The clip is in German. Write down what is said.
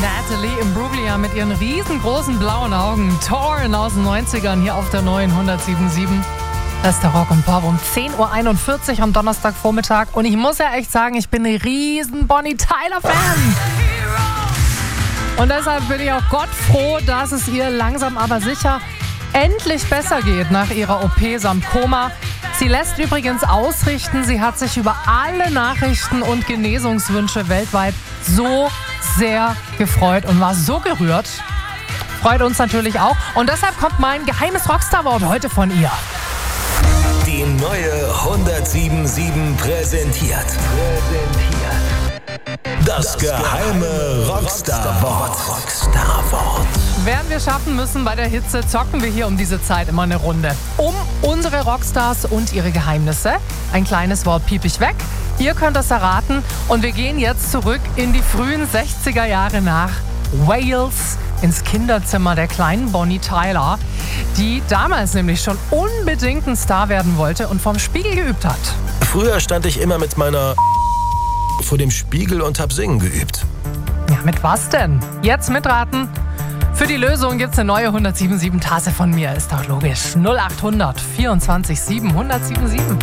Natalie Imbruglia mit ihren riesengroßen blauen Augen. Torn aus den 90ern hier auf der neuen 107.7. Das ist der Rock und Pop um 10.41 Uhr am Donnerstagvormittag. Und ich muss ja echt sagen, ich bin ein riesen Bonnie Tyler-Fan. Und deshalb bin ich auch Gott froh, dass es ihr langsam aber sicher endlich besser geht nach ihrer OP samt Koma. Sie lässt übrigens ausrichten, sie hat sich über alle Nachrichten und Genesungswünsche weltweit so sehr gefreut und war so gerührt. Freut uns natürlich auch. Und deshalb kommt mein geheimes Rockstar-Wort heute von ihr. Die neue 107.7 präsentiert. Das geheime Rockstar-Wort. Werden wir schaffen müssen, bei der Hitze zocken wir hier um diese Zeit immer eine Runde. Um unsere Rockstars und ihre Geheimnisse. Ein kleines Wort piep ich weg. Ihr könnt das erraten. Und wir gehen jetzt zurück in die frühen 60er Jahre nach Wales, ins Kinderzimmer der kleinen Bonnie Tyler, die damals nämlich schon unbedingt ein Star werden wollte und vom Spiegel geübt hat. Früher stand ich immer mit meiner vor dem Spiegel und hab singen geübt. Ja, mit was denn? Jetzt mitraten. Für die Lösung gibt's eine neue 107.7 Tasse von mir. Ist doch logisch. 0800 24 7 107.7.